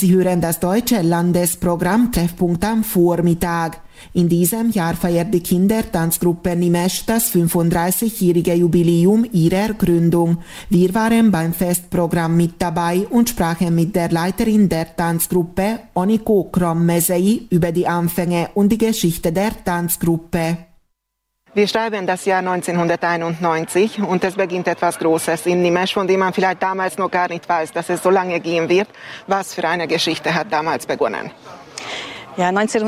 Sie hören das deutsche Landesprogramm Treffpunkt am Vormittag. In diesem Jahr feiert die Kindertanzgruppe Nimesh das 35-jährige Jubiläum ihrer Gründung. Wir waren beim Festprogramm mit dabei und sprachen mit der Leiterin der Tanzgruppe, Oniko Krommesei, über die Anfänge und die Geschichte der Tanzgruppe. Wir schreiben das Jahr 1991 und es beginnt etwas Großes in Nimesh, von dem man vielleicht damals noch gar nicht weiß, dass es so lange gehen wird. Was für eine Geschichte hat damals begonnen? Ja,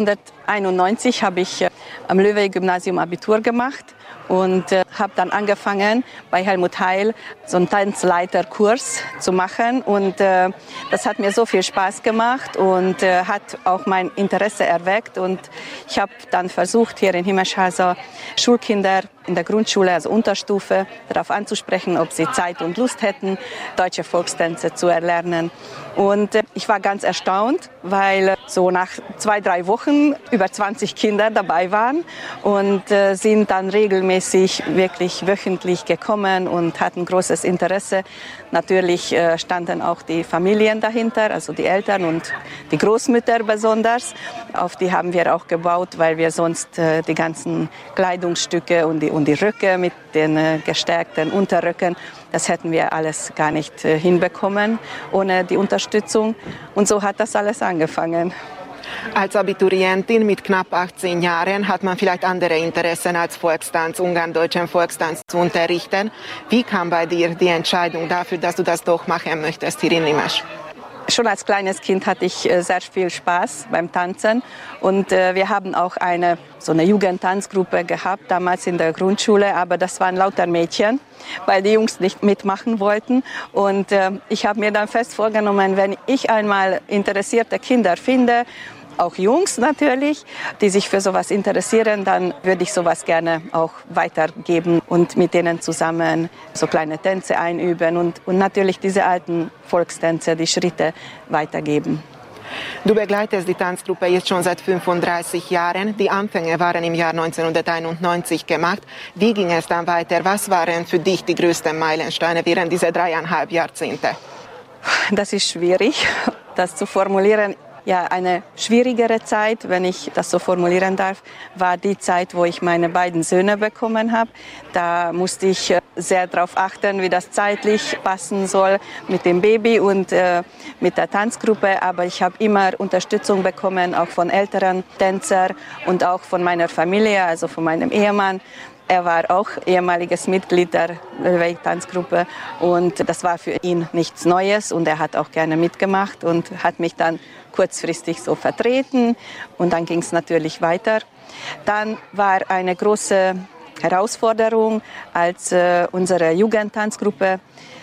1991 habe ich am Löwe-Gymnasium Abitur gemacht und habe dann angefangen, bei Helmut Heil so einen Tanzleiterkurs zu machen. Und das hat mir so viel Spaß gemacht und hat auch mein Interesse erweckt. Und ich habe dann versucht, hier in Himmershausen Schulkinder in der Grundschule, also Unterstufe, darauf anzusprechen, ob sie Zeit und Lust hätten, deutsche Volkstänze zu erlernen. Und ich war ganz erstaunt, weil so nach 2-3 Wochen über 20 Kinder dabei waren und sind dann regelmäßig, wirklich wöchentlich gekommen und hatten großes Interesse. Natürlich standen auch die Familien dahinter, also die Eltern und die Großmütter besonders. Auf die haben wir auch gebaut, weil wir sonst die ganzen Kleidungsstücke und die Röcke mit den gestärkten Unterröcken, das hätten wir alles gar nicht hinbekommen ohne die Unterstützung. Und so hat das alles angefangen. Als Abiturientin mit knapp 18 Jahren hat man vielleicht andere Interessen als Volkstanz, ungarn-deutschen Volkstanz zu unterrichten. Wie kam bei dir die Entscheidung dafür, dass du das doch machen möchtest hier in Nimesh? Schon als kleines Kind hatte ich sehr viel Spaß beim Tanzen und wir haben auch so eine Jugendtanzgruppe gehabt, damals in der Grundschule, aber das waren lauter Mädchen, weil die Jungs nicht mitmachen wollten. Und ich habe mir dann fest vorgenommen, wenn ich einmal interessierte Kinder finde, auch Jungs natürlich, die sich für sowas interessieren, dann würde ich sowas gerne auch weitergeben und mit denen zusammen so kleine Tänze einüben und natürlich diese alten Volkstänze, die Schritte weitergeben. Du begleitest die Tanzgruppe jetzt schon seit 35 Jahren. Die Anfänge waren im Jahr 1991 gemacht. Wie ging es dann weiter? Was waren für dich die größten Meilensteine während dieser 3,5 Jahrzehnte? Das ist schwierig, das zu formulieren. Ja, eine schwierigere Zeit, wenn ich das so formulieren darf, war die Zeit, wo ich meine beiden Söhne bekommen habe. Da musste ich sehr darauf achten, wie das zeitlich passen soll mit dem Baby und mit der Tanzgruppe. Aber ich habe immer Unterstützung bekommen, auch von älteren Tänzern und auch von meiner Familie, also von meinem Ehemann. Er war auch ehemaliges Mitglied der Löwe-Tanzgruppe und das war für ihn nichts Neues und er hat auch gerne mitgemacht und hat mich dann kurzfristig so vertreten und dann ging es natürlich weiter. Dann war eine große Herausforderung, als unsere Jugendtanzgruppe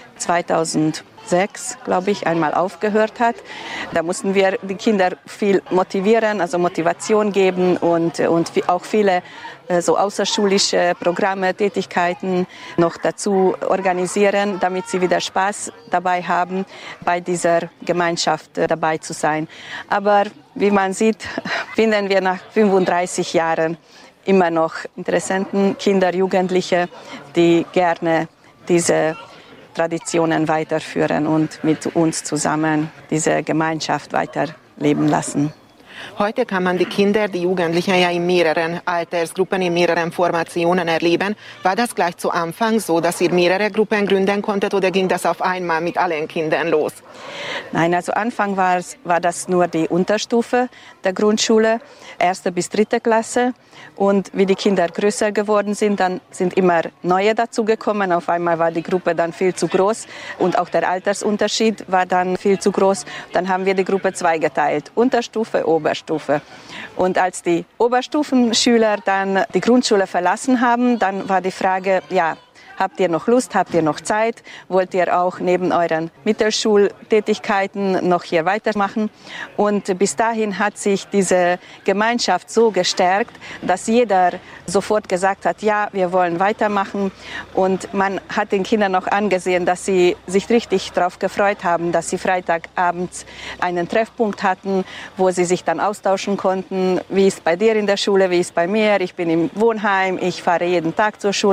2006, glaube ich, einmal aufgehört hat. Da mussten wir die Kinder viel motivieren, also Motivation geben und auch viele so außerschulische Programme, Tätigkeiten noch dazu organisieren, damit sie wieder Spaß dabei haben, bei dieser Gemeinschaft dabei zu sein. Aber wie man sieht, finden wir nach 35 Jahren immer noch Interessenten, Kinder, Jugendliche, die gerne diese Traditionen weiterführen und mit uns zusammen diese Gemeinschaft weiterleben lassen. Heute kann man die Kinder, die Jugendlichen ja in mehreren Altersgruppen, in mehreren Formationen erleben. War das gleich zu Anfang so, dass ihr mehrere Gruppen gründen konntet oder ging das auf einmal mit allen Kindern los? Nein, also Anfang war das nur die Unterstufe der Grundschule, 1. bis 3. Klasse. Und wie die Kinder größer geworden sind, dann sind immer neue dazugekommen. Auf einmal war die Gruppe dann viel zu groß und auch der Altersunterschied war dann viel zu groß. Dann haben wir die Gruppe zweigeteilt, Unterstufe, Oberstufe. Und als die Oberstufenschüler dann die Grundschule verlassen haben, dann war die Frage, ja, habt ihr noch Lust, habt ihr noch Zeit? Wollt ihr auch neben euren Mittelschultätigkeiten noch hier weitermachen? Und bis dahin hat sich diese Gemeinschaft so gestärkt, dass jeder sofort gesagt hat, ja, wir wollen weitermachen. Und man hat den Kindern auch angesehen, dass sie sich richtig darauf gefreut haben, dass sie Freitagabends einen Treffpunkt hatten, wo sie sich dann austauschen konnten. Wie ist bei dir in der Schule, wie ist bei mir? Ich bin im Wohnheim, ich fahre jeden Tag zur Schule.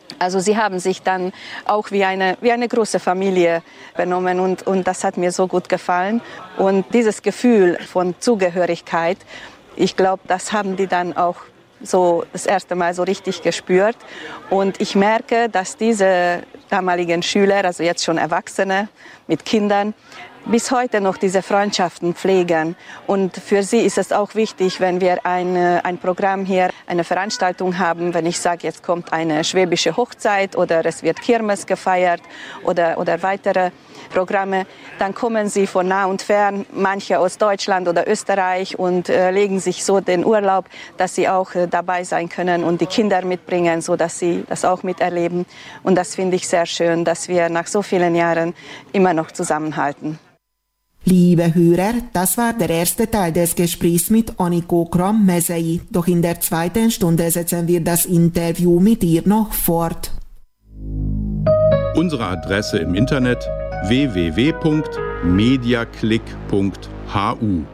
Also sie haben sich dann auch wie eine große Familie benommen und das hat mir so gut gefallen. Und dieses Gefühl von Zugehörigkeit, ich glaube, das haben die dann auch so das erste Mal so richtig gespürt. Und ich merke, dass diese damaligen Schüler, also jetzt schon Erwachsene mit Kindern, bis heute noch diese Freundschaften pflegen. Und für sie ist es auch wichtig, wenn wir ein Programm hier, eine Veranstaltung haben, wenn ich sage, jetzt kommt eine schwäbische Hochzeit oder es wird Kirmes gefeiert oder weitere Programme, dann kommen sie von nah und fern, manche aus Deutschland oder Österreich und legen sich so den Urlaub, dass sie auch dabei sein können und die Kinder mitbringen, so dass sie das auch miterleben. Und das finde ich sehr schön, dass wir nach so vielen Jahren immer noch zusammenhalten. Liebe Hörer, das war der erste Teil des Gesprächs mit Anniko Kram-Mesei. Doch in der zweiten Stunde setzen wir das Interview mit ihr noch fort. Unsere Adresse im Internet www.mediaclick.hu